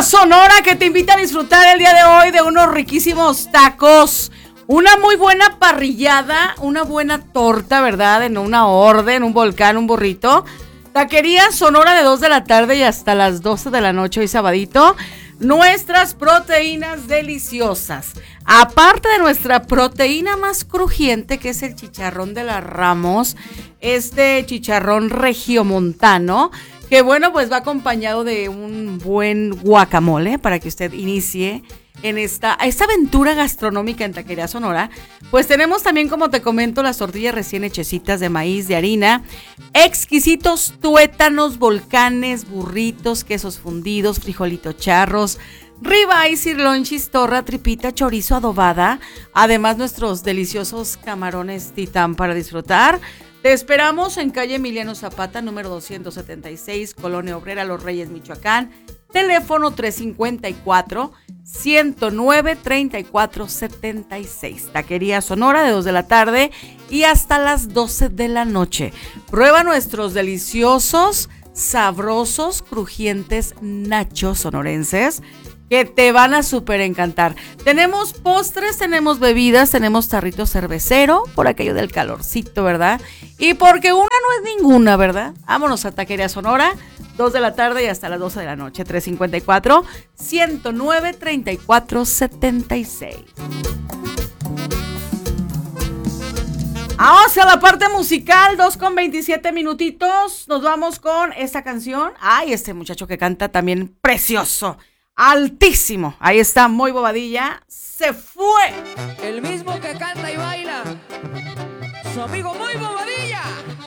Sonora, que te invita a disfrutar el día de hoy de unos riquísimos tacos, una muy buena parrillada, una buena torta, ¿verdad? En una orden, un volcán, un burrito. Taquería Sonora de 2 de la tarde y hasta las 12 de la noche hoy sabadito. Nuestras proteínas deliciosas. Aparte de nuestra proteína más crujiente, que es el chicharrón de la Ramos, este chicharrón regiomontano, que bueno, pues va acompañado de un buen guacamole para que usted inicie en esta aventura gastronómica en Taquería Sonora. Pues tenemos también, como te comento, las tortillas recién hechecitas de maíz, de harina, exquisitos tuétanos, volcanes, burritos, quesos fundidos, frijolitos charros, ribeye, sirloin, chistorra, tripita, chorizo adobada, además nuestros deliciosos camarones titán para disfrutar. Te esperamos en calle Emiliano Zapata, número 276, Colonia Obrera, Los Reyes, Michoacán. Teléfono 354-109-3476. Taquería Sonora de 2 de la tarde y hasta las 12 de la noche. Prueba nuestros deliciosos, sabrosos, crujientes nachos sonorenses, que te van a súper encantar. Tenemos postres, tenemos bebidas, tenemos tarrito cervecero, por aquello del calorcito, ¿verdad? Y porque una no es ninguna, ¿verdad? Vámonos a Taquería Sonora, 2 de la tarde y hasta las 12 de la noche, 354-109-3476. Vamos a la parte musical, 2:27 minutitos. Nos vamos con esta canción. Ay, este muchacho que canta también precioso. Altísimo, ahí está, Muy Bobadilla, se fue. El mismo que canta y baila, su amigo Muy Bobadilla.